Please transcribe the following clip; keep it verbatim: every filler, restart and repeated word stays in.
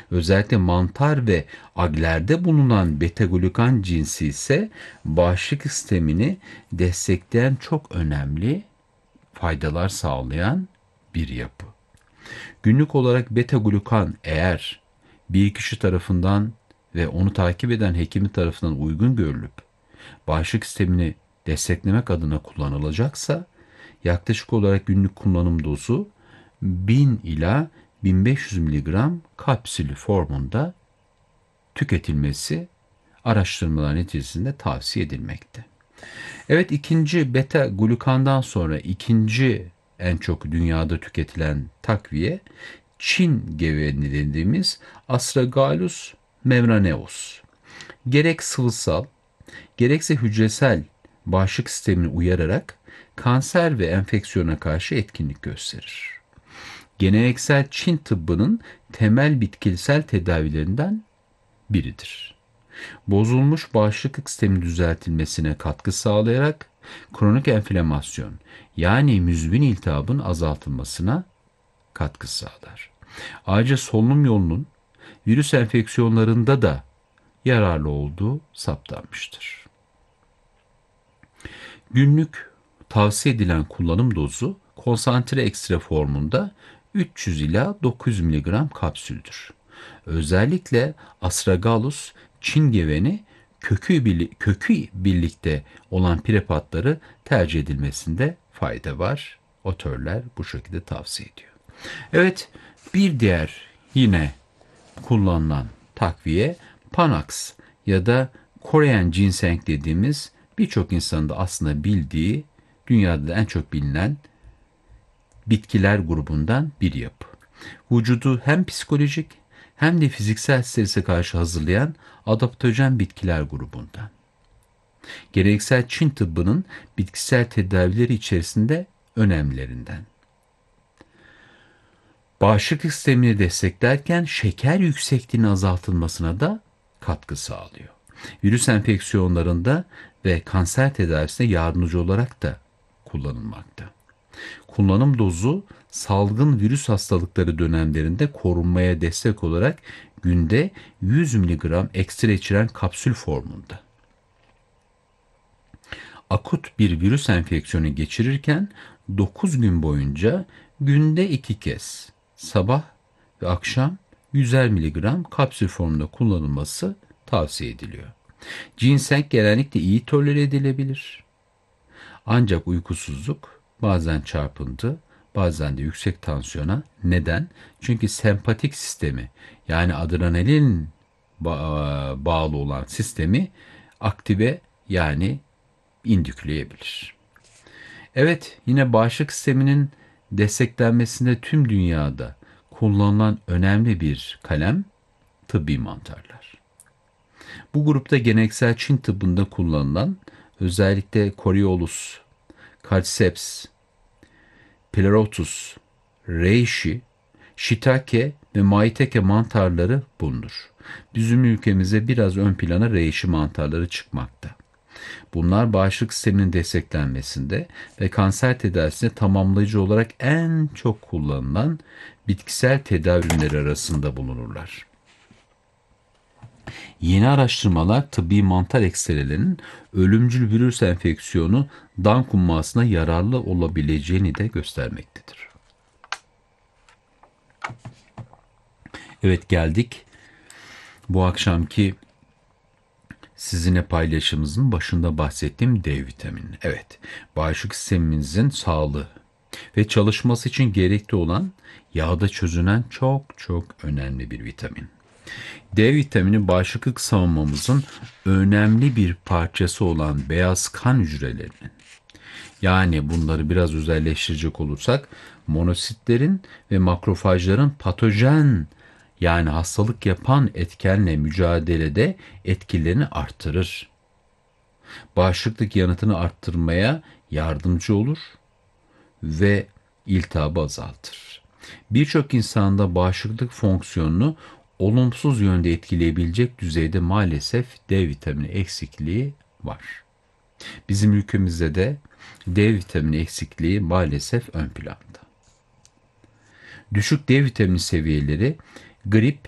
Özellikle mantar ve aglerde bulunan beta-glukan cinsi ise bağışıklık sistemini destekleyen çok önemli faydalar sağlayan bir yapı. Günlük olarak beta-glukan eğer bir kişi tarafından ve onu takip eden hekimi tarafından uygun görülüp bağışıklık sistemini desteklemek adına kullanılacaksa yaklaşık olarak günlük kullanım dozu bin ila bin beş yüz miligram kapsülü formunda tüketilmesi araştırmalar neticesinde tavsiye edilmekte. Evet, ikinci beta glukandan sonra ikinci en çok dünyada tüketilen takviye Çin geveği dediğimiz Astragalus membraneus. Gerek sıvısal gerekse hücresel bağışıklık sistemini uyararak kanser ve enfeksiyona karşı etkinlik gösterir. Geleneksel Çin tıbbının temel bitkisel tedavilerinden biridir. Bozulmuş bağışıklık sistemi düzeltilmesine katkı sağlayarak kronik enflamasyon yani müzmin iltihabın azaltılmasına katkı sağlar. Ayrıca solunum yolunun virüs enfeksiyonlarında da yararlı olduğu saptanmıştır. Günlük tavsiye edilen kullanım dozu konsantre ekstra formunda üç yüz ila dokuz yüz miligram kapsüldür. Özellikle Astragalus Çin geveni kökü, birli, kökü birlikte olan prepatları tercih edilmesinde fayda var. Otörler bu şekilde tavsiye ediyor. Evet, bir diğer yine kullanılan takviye Panax ya da Korean ginseng dediğimiz birçok insanın da aslında bildiği, dünyada da en çok bilinen bitkiler grubundan bir yapı. Vücudu hem psikolojik hem de fiziksel strese karşı hazırlayan adaptojen bitkiler grubundan. Geleneksel Çin tıbbının bitkisel tedavileri içerisinde önemlilerinden. Bağışıklık sistemini desteklerken şeker yüksekliğinin azaltılmasına da katkı sağlıyor. Virüs enfeksiyonlarında ve kanser tedavisine yardımcı olarak da kullanılmakta. Kullanım dozu salgın virüs hastalıkları dönemlerinde korunmaya destek olarak günde yüz miligram ekstra içeren kapsül formunda. Akut bir virüs enfeksiyonu geçirirken dokuz gün boyunca günde iki kez sabah ve akşam yüzer miligram kapsül formunda kullanılması tavsiye ediliyor. Ginseng genellikle iyi tolere edilebilir. Ancak uykusuzluk, bazen çarpıntı, bazen de yüksek tansiyona neden? Çünkü sempatik sistemi yani adrenalin ba- bağlı olan sistemi aktive yani indükleyebilir. Evet, yine bağışıklık sisteminin desteklenmesinde tüm dünyada kullanılan önemli bir kalem tıbbi mantarlar. Bu grupta geleneksel Çin tıbbında kullanılan özellikle Coriolus, Cordyceps, Pleurotus, Reishi, Shiitake ve Maitake mantarları bulunur. Bizim ülkemizde biraz ön plana Reishi mantarları çıkmakta. Bunlar bağışıklık sisteminin desteklenmesinde ve kanser tedavisinde tamamlayıcı olarak en çok kullanılan bitkisel tedavi ürünleri arasında bulunurlar. Yeni araştırmalar tıbbi mantar ekstrelerinin ölümcül virüs enfeksiyonu Dan hummasına yararlı olabileceğini de göstermektedir. Evet, geldik bu akşamki sizinle paylaşımımızın başında bahsettiğim D vitamini. Evet, bağışıklık sistemimizin sağlığı ve çalışması için gerekli olan yağda çözünen çok çok önemli bir vitamin. D vitamini bağışıklık savunmamızın önemli bir parçası olan beyaz kan hücrelerinin, yani bunları biraz özelleştirecek olursak monositlerin ve makrofajların patojen yani hastalık yapan etkenle mücadelede etkilerini artırır. Bağışıklık yanıtını arttırmaya yardımcı olur ve iltihabı azaltır. Birçok insanda bağışıklık fonksiyonunu olumsuz yönde etkileyebilecek düzeyde maalesef D vitamini eksikliği var. Bizim ülkemizde de D vitamini eksikliği maalesef ön planda. Düşük D vitamini seviyeleri grip